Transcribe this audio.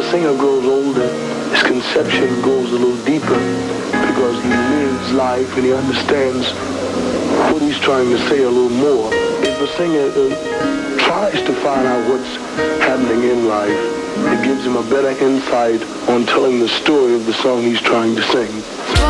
singer grows older, his conception goes a little deeper because he lives life and he understands what he's trying to say a little more. If the singer tries to find out what's happening in life, it gives him a better insight on telling the story of the song he's trying to sing.